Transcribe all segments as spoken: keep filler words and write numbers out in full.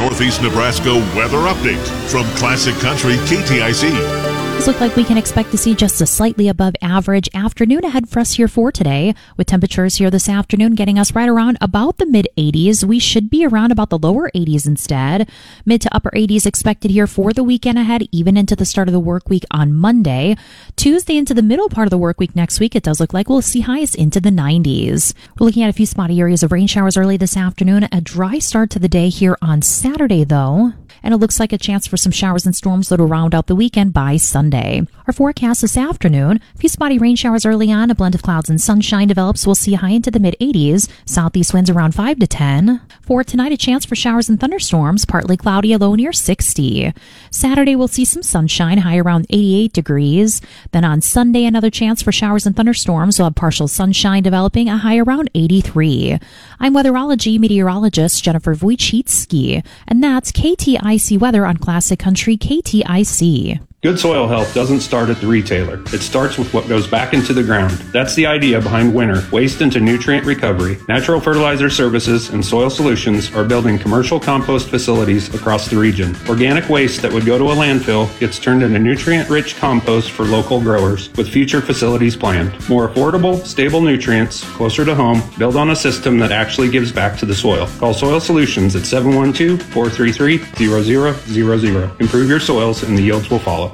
Northeast Nebraska weather update from Classic Country K T I C. It looks like we can expect to see just a slightly above average afternoon ahead for us here for today, with temperatures here this afternoon getting us right around about the mid eighties. We should be around about the lower eighties instead. Mid to upper eighties expected here for the weekend ahead, even into the start of the work week on Monday. Tuesday into the middle part of the work week next week, it does look like we'll see highs into the nineties. We're looking at a few spotty areas of rain showers early this afternoon. A dry start to the day here on Saturday, though. And it looks like a chance for some showers and storms that'll round out the weekend by Sunday. Our forecast this afternoon, a few spotty rain showers early on, a blend of clouds and sunshine develops. We'll see high into the mid eighties, southeast winds around five to ten. For tonight, a chance for showers and thunderstorms, partly cloudy, a low near sixty. Saturday, we'll see some sunshine, high around eighty-eight degrees. Then on Sunday, another chance for showers and thunderstorms. We'll have partial sunshine developing, a high around eighty-three. I'm weatherology meteorologist Jennifer Wojcicki, and that's K T I C weather on Classic Country K T I C. Good soil health doesn't start at the retailer. It starts with what goes back into the ground. That's the idea behind Winter, Waste into Nutrient Recovery. Natural Fertilizer Services and Soil Solutions are building commercial compost facilities across the region. Organic waste that would go to a landfill gets turned into nutrient-rich compost for local growers, with future facilities planned. More affordable, stable nutrients, closer to home, build on a system that actually gives back to the soil. Call Soil Solutions at seven one two, four three three, zero zero zero zero. Improve your soils and the yields will follow.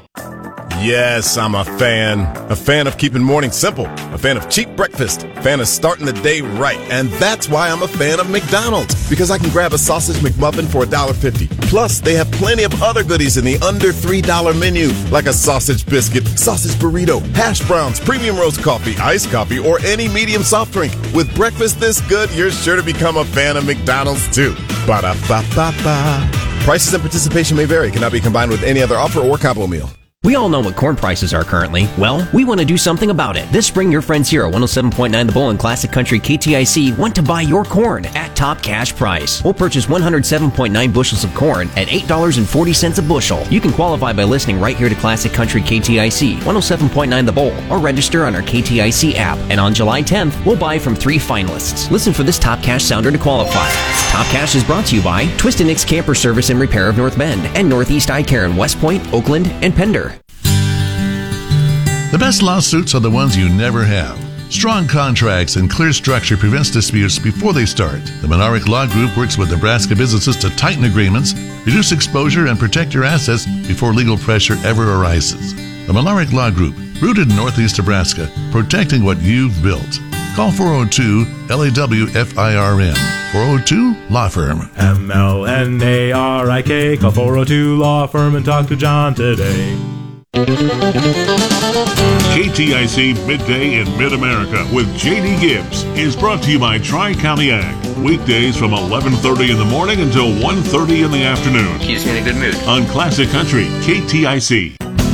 Yes, I'm a fan. A fan of keeping mornings simple. A fan of cheap breakfast. A fan of starting the day right. And that's why I'm a fan of McDonald's. Because I can grab a sausage McMuffin for one dollar fifty. Plus, they have plenty of other goodies in the under three dollar menu. Like a sausage biscuit, sausage burrito, hash browns, premium roast coffee, iced coffee, or any medium soft drink. With breakfast this good, you're sure to become a fan of McDonald's too. Ba-da-ba-ba-ba. Prices and participation may vary. Cannot be combined with any other offer or combo meal. We all know what corn prices are currently. Well, we want to do something about it. This spring, your friends here at one oh seven point nine The Bull and Classic Country K T I C want to buy your corn at top cash price. We'll purchase one hundred seven point nine bushels of corn at eight dollars and forty cents a bushel. You can qualify by listening right here to Classic Country K T I C, one oh seven point nine The Bull, or register on our K T I C app. And on July tenth, we'll buy from three finalists. Listen for this top cash sounder to qualify. Top Cash is brought to you by Twist and Nix Camper Service and Repair of North Bend and Northeast Eye Care in West Point, Oakland, and Pender. The best lawsuits are the ones you never have. Strong contracts and clear structure prevents disputes before they start. The Monarch Law Group works with Nebraska businesses to tighten agreements, reduce exposure, and protect your assets before legal pressure ever arises. The Monarch Law Group, rooted in Northeast Nebraska, protecting what you've built. Call four oh two L A W F I R M. four oh two Law Firm. M L N A R I K. Call four oh two Law Firm and talk to John today. K T I C Midday in Mid-America with J D Gibbs is brought to you by Tri-County Ag. Weekdays from eleven thirty in the morning until one thirty in the afternoon. Keeps me in a good mood. On Classic Country K T I C.